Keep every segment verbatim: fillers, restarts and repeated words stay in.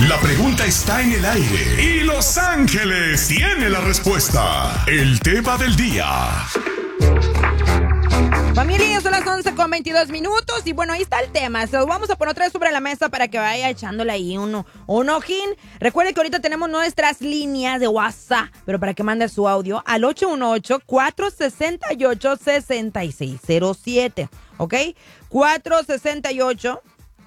La pregunta está en el aire y Los Ángeles tiene la respuesta. El tema del día. Familia, son las once con veintidós minutos y bueno, ahí está el tema. Se los vamos a poner otra vez sobre la mesa para que vaya echándole ahí uno, un ojín. Recuerde que ahorita tenemos nuestras líneas de WhatsApp, pero para que mande su audio al ocho uno ocho, cuatro seis ocho, seis seis cero siete, ¿ok? cuatro seis ocho,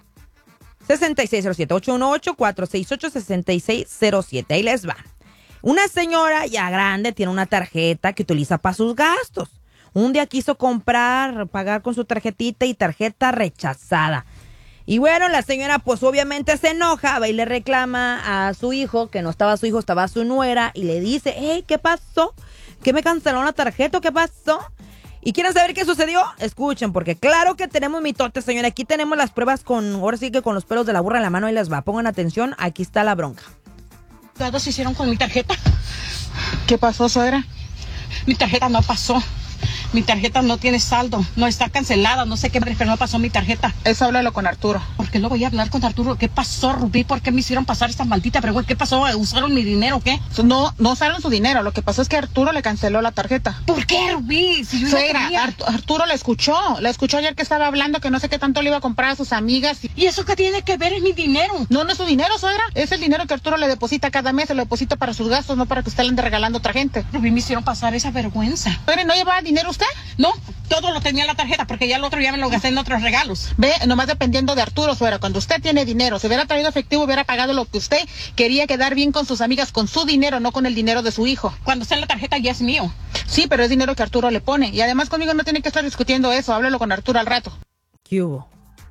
seis seis cero siete, ocho uno ocho, cuatro seis ocho, seis seis cero siete. Ahí les va. Una señora ya grande tiene una tarjeta que utiliza para sus gastos. Un día quiso comprar, pagar con su tarjetita y tarjeta rechazada. Y bueno, la señora pues obviamente se enoja, va y le reclama a su hijo, que no estaba su hijo, estaba su nuera, y le dice, hey, ¿qué pasó? ¿Qué me canceló la tarjeta? ¿Qué pasó? ¿Y quieren saber qué sucedió? Escuchen, porque claro que tenemos mitote, señora. Aquí tenemos las pruebas con, ahora sí que con los pelos de la burra en la mano, y les va. Pongan atención, aquí está la bronca. ¿Todos se hicieron con mi tarjeta? ¿Qué pasó, suegra? Mi tarjeta no pasó. Mi tarjeta no tiene saldo, no está cancelada, no sé qué, pero no pasó mi tarjeta. Eso háblalo con Arturo. ¿Por qué no voy a hablar con Arturo? ¿Qué pasó, Rubí? ¿Por qué me hicieron pasar esta maldita vergüenza? ¿Qué pasó? ¿Usaron mi dinero o qué? No, no usaron su dinero, lo que pasó es que Arturo le canceló la tarjeta. ¿Por qué, Rubí? Si yo suegra, no Art- Arturo la escuchó, la escuchó ayer que estaba hablando que no sé qué tanto le iba a comprar a sus amigas. Y... ¿Y eso qué tiene que ver? Es mi dinero. No, no es su dinero, suegra, es el dinero que Arturo le deposita cada mes, se lo deposita para sus gastos, no para que usted le ande regalando a otra gente. Rubí, me hicieron pasar esa vergüenza. Suegra, ¿no llevaba dinero usted? No, todo lo tenía en la tarjeta porque ya el otro día me lo gasté en otros regalos. Ve, nomás dependiendo de Arturo, suegra, cuando usted tiene dinero, si hubiera traído efectivo, hubiera pagado lo que usted quería, quedar bien con sus amigas, con su dinero, no con el dinero de su hijo. Cuando está en la tarjeta ya es mío. Sí, pero es dinero que Arturo le pone. Y además conmigo no tiene que estar discutiendo eso, háblalo con Arturo al rato. ¿Qué hubo?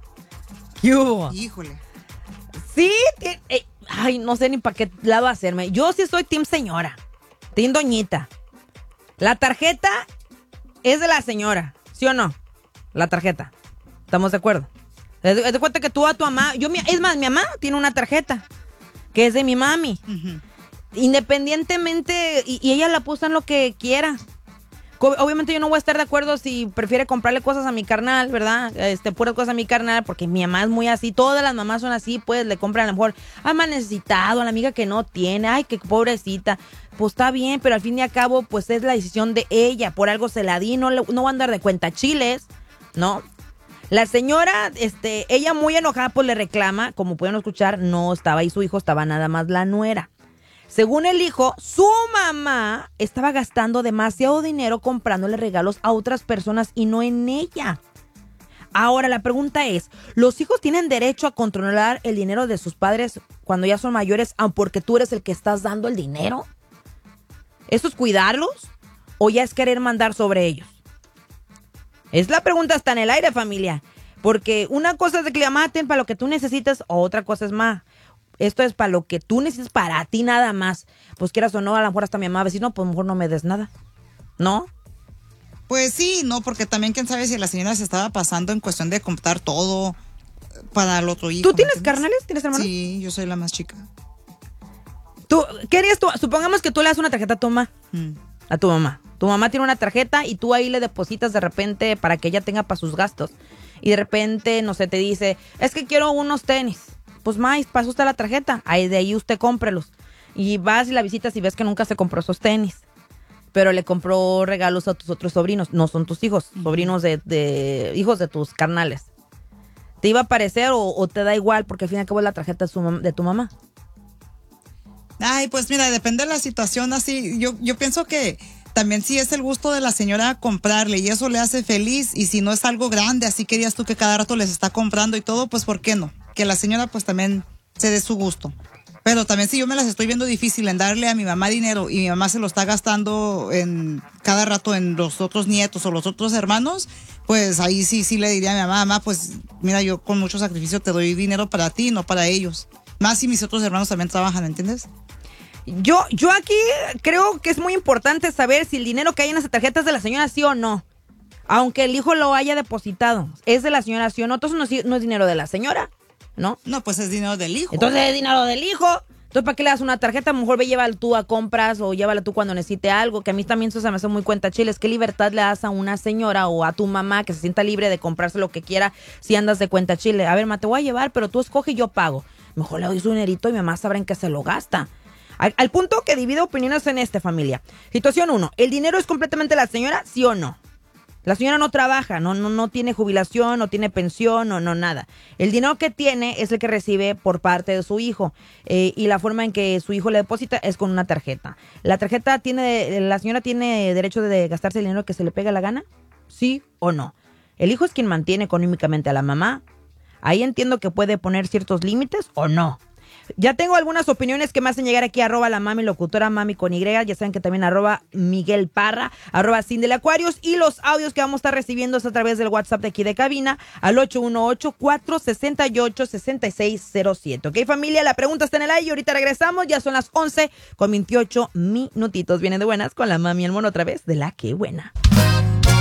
¿Qué hubo? Híjole. Sí, t- eh, ay, no sé ni para qué lado hacerme. Yo sí soy team señora, team doñita. La tarjeta es de la señora, ¿sí o no? La tarjeta. ¿Estamos de acuerdo? Haz de cuenta que tú a tu mamá, yo, es más, mi mamá tiene una tarjeta que es de mi mami. Uh-huh. Independientemente, y, y ella la puso en lo que quiera. Obviamente yo no voy a estar de acuerdo si prefiere comprarle cosas a mi carnal, ¿verdad? Este, puras cosas a mi carnal, porque mi mamá es muy así. Todas las mamás son así, pues le compran a lo mejor, ay, más necesitado, a la amiga que no tiene, ay, qué pobrecita. Pues está bien, pero al fin y al cabo, pues es la decisión de ella. Por algo se la di, no, le, no va a andar de cuenta chiles, ¿no? La señora, este, ella muy enojada, pues le reclama, como pueden escuchar, no estaba ahí su hijo, estaba nada más la nuera. Según el hijo, su mamá estaba gastando demasiado dinero comprándole regalos a otras personas y no en ella. Ahora, la pregunta es, ¿los hijos tienen derecho a controlar el dinero de sus padres cuando ya son mayores, aun porque tú eres el que estás dando el dinero? ¿Eso es cuidarlos o ya es querer mandar sobre ellos? Es la pregunta, está en el aire, familia. Porque una cosa es de que le maten para lo que tú necesitas, o otra cosa es más. Esto es para lo que tú necesitas, para ti nada más. Pues quieras o no, a lo mejor hasta mi mamá va a decir, no, pues mejor no me des nada. ¿No? Pues sí, no, porque también quién sabe si la señora se estaba pasando en cuestión de comprar todo para el otro hijo. ¿Tú tienes carnales? ¿Tienes hermanos? Sí, yo soy la más chica. ¿Tú, qué harías tú? Supongamos que tú le das una tarjeta a tu mamá. Mm. A tu mamá. Tu mamá tiene una tarjeta y tú ahí le depositas de repente para que ella tenga para sus gastos. Y de repente, no sé, te dice, es que quiero unos tenis. Pues, más, pasa usted la tarjeta. Ahí de ahí usted cómprelos. Y vas y la visitas y ves que nunca se compró esos tenis. Pero le compró regalos a tus otros sobrinos. No son tus hijos, uh-huh. sobrinos de, de, hijos de tus carnales. ¿Te iba a parecer o, o te da igual? Porque al fin y al cabo es la tarjeta de, su, de tu mamá. Ay, pues mira, depende de la situación así. Yo, yo pienso que también sí es el gusto de la señora comprarle y eso le hace feliz. Y si no es algo grande, así querías tú que cada rato les está comprando y todo, pues ¿por qué no? Que la señora pues también se dé su gusto. Pero también si yo me las estoy viendo difícil en darle a mi mamá dinero y mi mamá se lo está gastando en cada rato en los otros nietos o los otros hermanos, pues ahí sí, sí le diría a mi mamá, mamá, pues mira, yo con mucho sacrificio te doy dinero para ti, no para ellos. Más si mis otros hermanos también trabajan, ¿me entiendes? Yo, yo aquí creo que es muy importante saber si el dinero que hay en esa tarjeta es de la señora sí o no. Aunque el hijo lo haya depositado. ¿Es de la señora sí o no? Entonces no es, no es dinero de la señora, ¿no? No, pues es dinero del hijo. Entonces es dinero del hijo. Entonces, ¿para qué le das una tarjeta? A lo mejor ve, llévala tú a compras o llévala tú cuando necesite algo. Que a mí también eso se me hace muy cuenta chiles. ¿Qué libertad le das a una señora o a tu mamá que se sienta libre de comprarse lo que quiera si andas de cuenta chile? A ver, ma, te voy a llevar, pero tú escoge y yo pago. mejor le doy su dinerito y mi mamá sabrá en qué se lo gasta. Al, al punto que divide opiniones en esta familia. Situación uno, ¿el dinero es completamente de la señora, sí o no? La señora no trabaja, no, no, no tiene jubilación, no tiene pensión, no, no nada. El dinero que tiene es el que recibe por parte de su hijo eh, y la forma en que su hijo le deposita es con una tarjeta. ¿La tarjeta tiene, la señora tiene derecho de gastarse el dinero que se le pega la gana? ¿Sí o no? ¿El hijo es quien mantiene económicamente a la mamá? Ahí entiendo que puede poner ciertos límites o no. Ya tengo algunas opiniones que me hacen llegar aquí, arroba la mami locutora, mami con Y, ya saben que también arroba Miguel Parra, arroba Cindy Aquarius, y los audios que vamos a estar recibiendo es a través del WhatsApp de aquí de cabina, al ocho uno ocho, cuatro seis ocho, seis seis cero siete. Ok, familia, la pregunta está en el aire y ahorita regresamos, ya son las once con veintiocho minutitos. Vienen de buenas con la mami y el mono otra vez de La Que Buena.